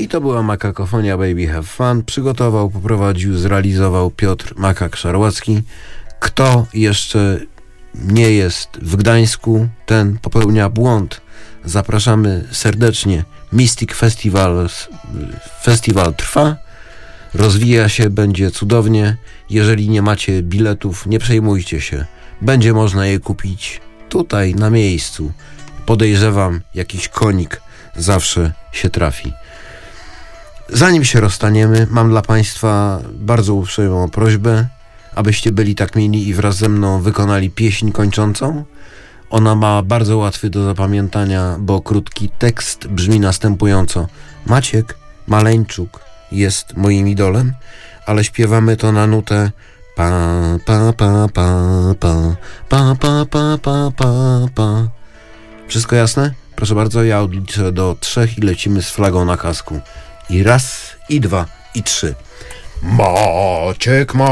I to była Makakofonia Baby Have Fun. Przygotował, poprowadził, zrealizował Piotr Makak-Szarłacki. Kto jeszcze nie jest w Gdańsku, ten popełnia błąd. Zapraszamy serdecznie. Mystic Festival trwa, rozwija się, będzie cudownie. Jeżeli nie macie biletów, nie przejmujcie się. Będzie można je kupić tutaj, na miejscu. Podejrzewam, jakiś konik zawsze się trafi. Zanim się rozstaniemy, mam dla Państwa bardzo uprzejmą prośbę, abyście byli tak mili i wraz ze mną wykonali pieśń kończącą. Ona ma bardzo łatwy do zapamiętania, bo krótki tekst brzmi następująco. Maciek Maleńczuk jest moim idolem, ale śpiewamy to na nutę pa pa pa pa pa pa pa pa pa pa pa. Wszystko jasne? Proszę bardzo, ja odliczę do 3 i lecimy z flagą na kasku. I 1, i 2, i 3. Maciek ma